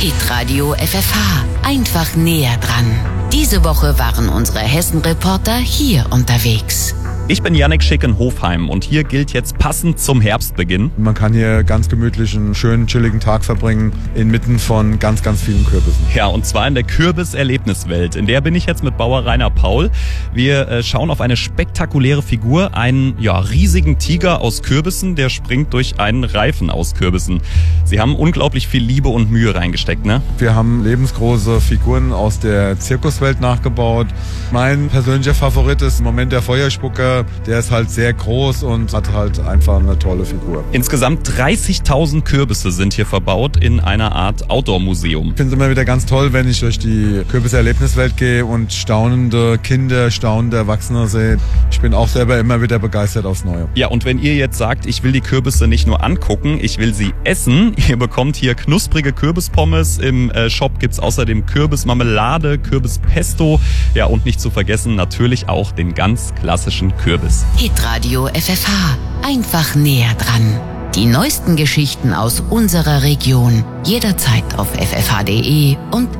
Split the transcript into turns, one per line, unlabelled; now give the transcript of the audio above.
Hitradio FFH. Einfach näher dran. Diese Woche waren unsere Hessen-Reporter hier unterwegs.
Ich bin Jannik Schick in Hofheim und hier gilt jetzt passend zum Herbstbeginn.
Man kann hier ganz gemütlich einen schönen, chilligen Tag verbringen, inmitten von ganz, ganz vielen Kürbissen.
Ja, und zwar in der Kürbis-Erlebniswelt. In der bin ich jetzt mit Bauer Rainer Paul. Wir schauen auf eine spektakuläre Figur, einen riesigen Tiger aus Kürbissen, der springt durch einen Reifen aus Kürbissen. Sie haben unglaublich viel Liebe und Mühe reingesteckt, ne?
Wir haben lebensgroße Figuren aus der Zirkuswelt nachgebaut. Mein persönlicher Favorit ist im Moment der Feuerspucker. Der ist halt sehr groß und hat halt einfach eine tolle Figur.
Insgesamt 30.000 Kürbisse sind hier verbaut in einer Art Outdoor-Museum.
Ich finde es immer wieder ganz toll, wenn ich durch die Kürbis-Erlebniswelt gehe und staunende Kinder, staunende Erwachsene sehe. Ich bin auch selber immer wieder begeistert aufs Neue.
Ja, und wenn ihr jetzt sagt, ich will die Kürbisse nicht nur angucken, ich will sie essen, ihr bekommt hier knusprige Kürbispommes. Im Shop gibt's außerdem Kürbismarmelade, Kürbispesto. Ja, und nicht zu vergessen natürlich auch den ganz klassischen Kürbis.
Hitradio FFH. Einfach näher dran. Die neuesten Geschichten aus unserer Region. Jederzeit auf ffh.de und